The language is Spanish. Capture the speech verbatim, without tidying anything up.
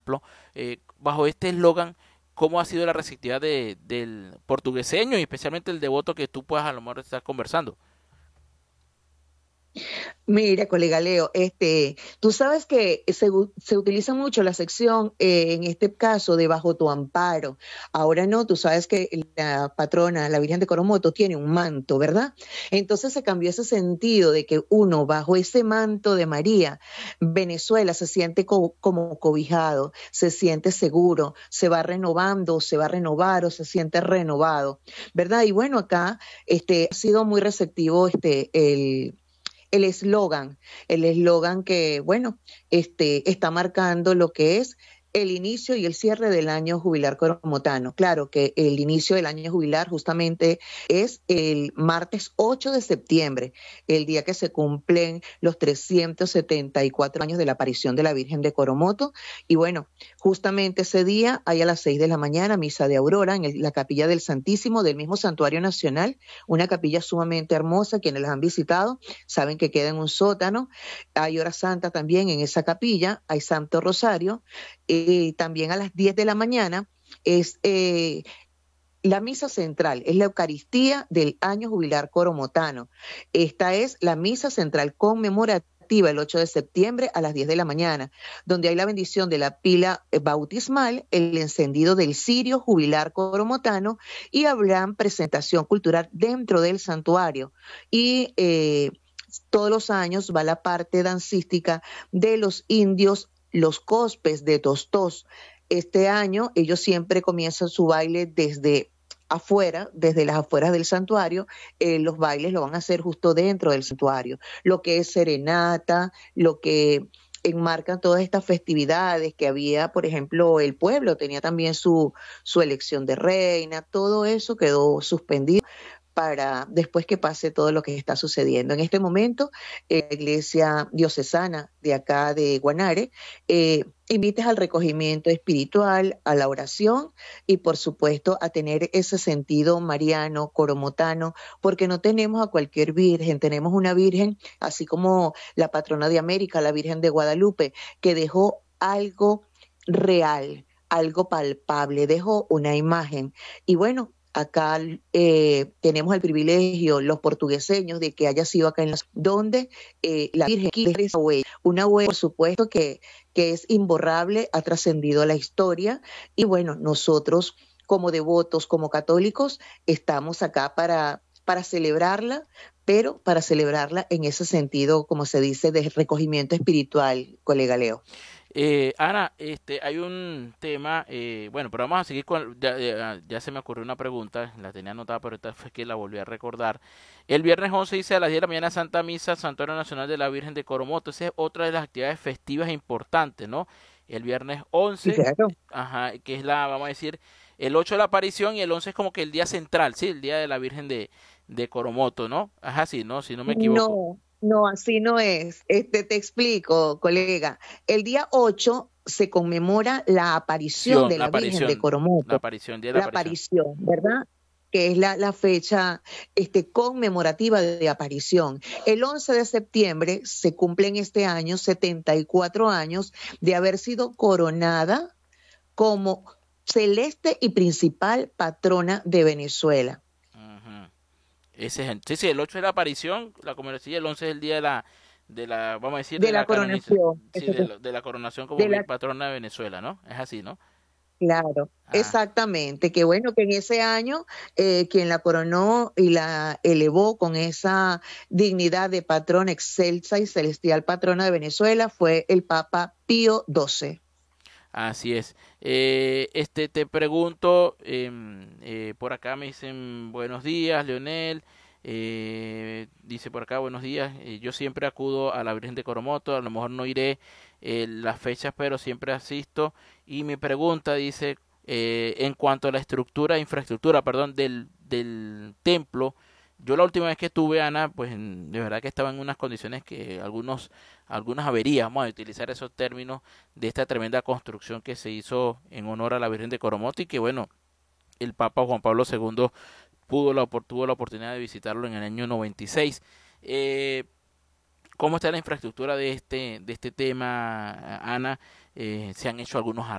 Eh, bajo este eslogan, ¿cómo ha sido la receptividad de, del portugueseño y especialmente el devoto que tú puedas a lo mejor estar conversando? Mira, colega Leo, este, tú sabes que se, u- se utiliza mucho la sección, eh, en este caso, de Bajo tu amparo. Ahora no, tú sabes que la patrona, la Virgen de Coromoto, tiene un manto, ¿verdad? Entonces se cambió ese sentido de que uno, bajo ese manto de María, Venezuela se siente co- como cobijado, se siente seguro, se va renovando, se va a renovar o se siente renovado, ¿verdad? Y bueno, acá este, ha sido muy receptivo este, el el eslogan, el eslogan que, bueno, este, está marcando lo que es el inicio y el cierre del año jubilar coromotano. Claro que el inicio del año jubilar justamente es el martes ocho de septiembre, el día que se cumplen los trescientos setenta y cuatro años de la aparición de la Virgen de Coromoto. Y bueno, justamente ese día hay a las seis de la mañana misa de aurora en el- la capilla del Santísimo del mismo Santuario Nacional, una capilla sumamente hermosa, quienes la han visitado saben que queda en un sótano. Hay hora santa también en esa capilla, hay Santo Rosario, y también a las diez de la mañana es eh, la misa central, es la Eucaristía del año jubilar coromotano. Esta es la misa central conmemorativa el ocho de septiembre a las diez de la mañana, donde hay la bendición de la pila eh, bautismal, el encendido del cirio jubilar coromotano y habrá presentación cultural dentro del santuario. Y eh, todos los años va la parte dancística de los indios, los cospes de Tostós. Este año ellos siempre comienzan su baile desde afuera, desde las afueras del santuario. Eh, los bailes lo van a hacer justo dentro del santuario, lo que es serenata, lo que enmarcan todas estas festividades que había, por ejemplo, el pueblo tenía también su, su elección de reina, todo eso quedó suspendido para después que pase todo lo que está sucediendo. En este momento, eh, la Iglesia Diocesana de acá de Guanare eh, invitas al recogimiento espiritual, a la oración y por supuesto a tener ese sentido mariano, coromotano, porque no tenemos a cualquier virgen, tenemos una virgen, así como la patrona de América, la Virgen de Guadalupe, que dejó algo real, algo palpable, dejó una imagen. Y bueno, acá eh, tenemos el privilegio, los portugueseños, de que haya sido acá en la donde eh, la Virgen quiere esa huella, una huella, por supuesto, que, que es imborrable, ha trascendido a la historia. Y bueno, nosotros como devotos, como católicos, estamos acá para, para celebrarla, pero para celebrarla en ese sentido, como se dice, de recogimiento espiritual, colega Leo. Eh, Ana, este, hay un tema, eh, bueno, pero vamos a seguir con, ya, ya- ya se me ocurrió una pregunta, la tenía anotada, pero esta fue que la volví a recordar. El viernes once dice a las diez de la mañana Santa Misa, Santuario Nacional de la Virgen de Coromoto, esa es otra de las actividades festivas importantes, ¿no? El viernes Sí, once, claro. ajá, que es la, vamos a decir, el ocho de la aparición y el once es como que el día central, ¿sí? El día de la Virgen de, de Coromoto, ¿no? Ajá, sí, ¿no? Si no me equivoco. No, no, así no es. Este, te explico, colega. El día ocho se conmemora la aparición Aparición, de la la Virgen de aparición, la Coromoto, aparición, día de la la aparición. aparición, ¿verdad? Que es la, la fecha este, conmemorativa de aparición. El once de septiembre se cumplen este año setenta y cuatro años de haber sido coronada como celeste y principal patrona de Venezuela. Ujú. Ese es, el- sí, sí, el ocho es la aparición, la conmemoración, el once es el día de la, de la, vamos a decir, de De la la canonización, coronación, sí, eso de, te- la- de la coronación como de vir- la patrona de Venezuela, ¿no? Es así, ¿no? Claro, Ah, exactamente. Qué bueno que en ese año eh, quien la coronó y la elevó con esa dignidad de patrona excelsa y celestial patrona de Venezuela fue el Papa Pío doce. así es. Eh, este, te pregunto, em, eh, por acá me dicen buenos días, Leonel. Eh, dice por acá buenos días. Eh, yo siempre acudo a la Virgen de Coromoto. A lo mejor no iré eh, las fechas, pero siempre asisto. Y mi pregunta dice, eh, en cuanto a la estructura, infraestructura, perdón, del, del templo. Yo la última vez que estuve, Ana, pues en- de verdad que estaba en unas condiciones que algunos, algunas averías, vamos a utilizar esos términos de esta tremenda construcción que se hizo en honor a la Virgen de Coromoto y que bueno, el Papa Juan Pablo segundo pudo la, tuvo la oportunidad de visitarlo en el año noventa y seis. Eh, ¿Cómo está la infraestructura de este, de este tema, Ana? Eh, ¿se han hecho algunos